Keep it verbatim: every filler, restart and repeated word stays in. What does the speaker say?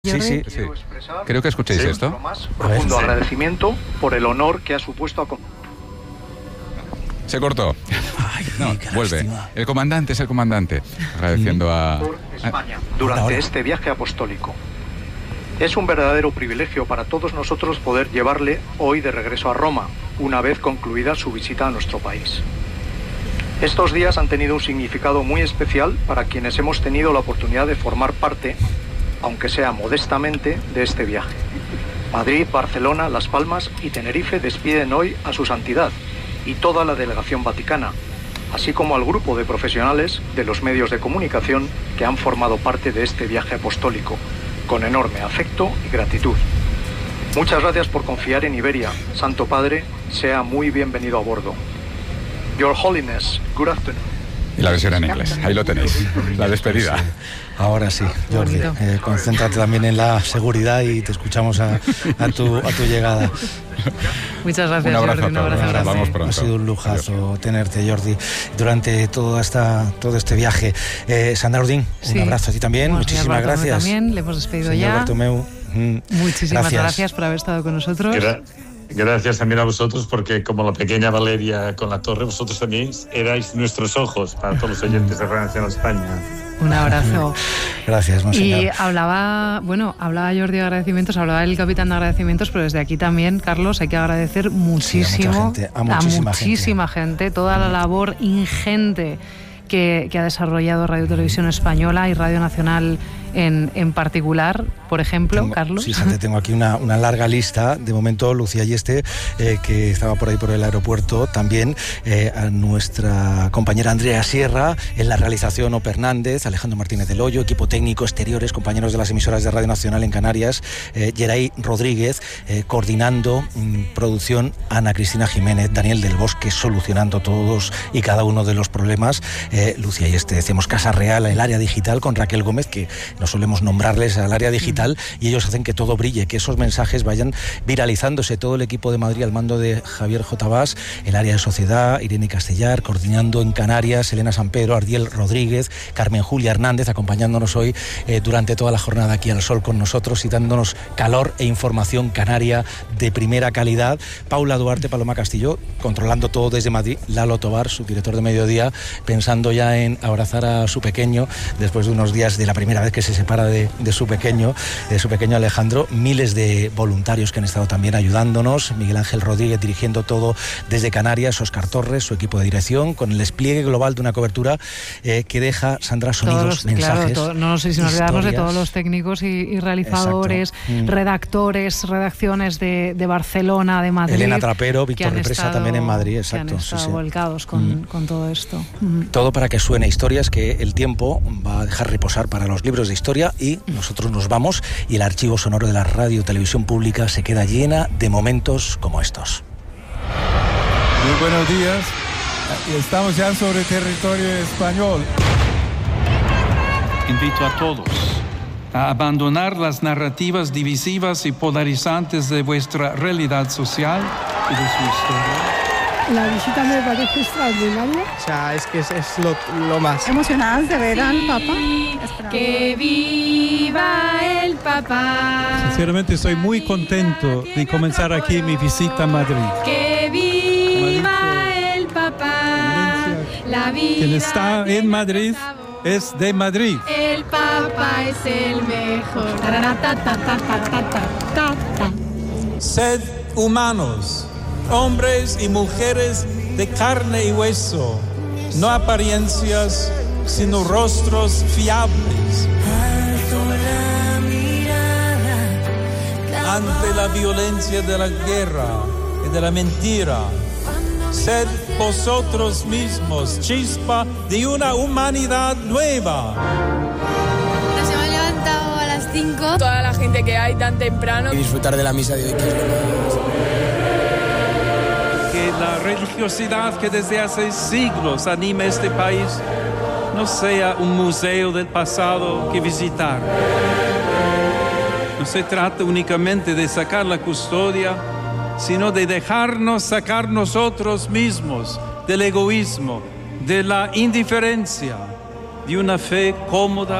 Sí, sí, sí. Creo que escuchéis sí. esto. Más profundo sí. agradecimiento por el honor que ha supuesto a... Se cortó. Ay, No, vuelve. lástima. El comandante es el comandante. Agradeciendo a... por a- España durante ahora. este viaje apostólico. Es un verdadero privilegio para todos nosotros poder llevarle hoy de regreso a Roma, una vez concluida su visita a nuestro país. Estos días han tenido un significado muy especial para quienes hemos tenido la oportunidad de formar parte, aunque sea modestamente, de este viaje. Madrid, Barcelona, Las Palmas y Tenerife despiden hoy a su santidad y toda la delegación vaticana, así como al grupo de profesionales de los medios de comunicación que han formado parte de este viaje apostólico, con enorme afecto y gratitud. Muchas gracias por confiar en Iberia. Santo Padre, sea muy bienvenido a bordo. Your Holiness, good afternoon. Y la versión en inglés. Ahí lo tenéis. La despedida. Ahora sí, Jordi, eh, concéntrate también en la seguridad y te escuchamos a, a, tu, a tu llegada. Muchas gracias, Un abrazo Jordi. a Un todos. abrazo Nos grande. vamos pronto. Ha sido un lujazo tenerte, Jordi, durante toda esta, todo este viaje. Eh, Sandra Ordín, Sí. un abrazo a ti también. Buenos días, Muchísimas Bartomeu, gracias. También le hemos despedido Señor ya. Bartomeu, mm, Muchísimas gracias. gracias. por haber estado con nosotros. Gra- Gracias también a vosotros, porque como la pequeña Valeria con la torre, vosotros también erais nuestros ojos para todos los oyentes de Radio Nacional España. Un abrazo. Gracias, monseñor. Y hablaba, bueno, hablaba Jordi de agradecimientos, hablaba el capitán de agradecimientos, pero desde aquí también, Carlos, hay que agradecer muchísimo Sí, a mucha gente, a muchísima muchísima gente, toda la labor ingente que, que ha desarrollado Radio Televisión Española y Radio Nacional en, en particular, por ejemplo, Tengo- Carlos. Sí, Santi, tengo aquí una, una larga lista. De momento, Lucía Yeste, eh, que estaba por ahí por el aeropuerto, también eh, a nuestra compañera Andrea Sierra, en la realización Ope Hernández, Alejandro Martínez del Hoyo, equipo técnico, exteriores, compañeros de las emisoras de Radio Nacional en Canarias, eh, Geray Rodríguez, eh, coordinando mm, producción, Ana Cristina Jiménez, Daniel del Bosque, solucionando todos y cada uno de los problemas, eh, Lucía Yeste, decíamos Casa Real, el área digital, con Raquel Gómez, que no solemos nombrarles al área digital, y ellos hacen que todo brille, que esos mensajes vayan viralizándose. Todo el equipo de Madrid al mando de Javier J. Bas, el área de sociedad, Irene Castellar, coordinando en Canarias, Elena San Pedro, Ardiel Rodríguez, Carmen Julia Hernández, acompañándonos hoy eh, durante toda la jornada aquí al sol con nosotros y dándonos calor e información canaria de primera calidad. Paula Duarte, Paloma Castillo, controlando todo desde Madrid. Lalo Tobar, su director de Mediodía, pensando ya en abrazar a su pequeño después de unos días de la primera vez que se separa de, de su pequeño, de su pequeño Alejandro. Miles de voluntarios que han estado también ayudándonos. Miguel Ángel Rodríguez dirigiendo todo desde Canarias, Óscar Torres, su equipo de dirección, con el despliegue global de una cobertura eh, que deja, Sandra, sonidos, Todos los, mensajes, claro, todo, no sé si nos olvidamos de historias. todos los técnicos y, y realizadores, Exacto. Mm. redactores, redacciones de, de Barcelona, de Madrid. Elena Trapero, que Víctor han Represa estado- también en Madrid, Que exacto. han sí, estado sí. volcados con, Mm. con todo esto. Mm. Todo para que suene historias que el tiempo va a dejar reposar para los libros de historia, y nosotros nos vamos y el archivo sonoro de la radio y televisión pública se queda llena de momentos como estos. Muy buenos días. Estamos ya sobre territorio español. Invito a todos a abandonar las narrativas divisivas y polarizantes de vuestra realidad social y de su historia. La visita me parece extraordinaria. O sea, es que es, es lo, lo más. Emocionadas de ver al Papa. ¡Que viva el Papa! Sinceramente estoy muy contento de comenzar aquí mi visita a Madrid. ¡Que viva el Papa! La vida Quien está en Madrid es de Madrid. El Papa es el mejor. Tararatatatatatata. Sed humanos, hombres y mujeres de carne y hueso, no apariencias, sino rostros fiables. Ante la violencia de la guerra y de la mentira, sed vosotros mismos chispa de una humanidad nueva. Nos hemos levantado a las cinco. Toda la gente que hay tan temprano. Y disfrutar de la misa de hoy, que es lo más. Que la religiosidad que desde hace siglos anima este país no sea un museo del pasado que visitar. No se trata únicamente de sacar la custodia, sino de dejarnos sacar nosotros mismos del egoísmo, de la indiferencia, de una fe cómoda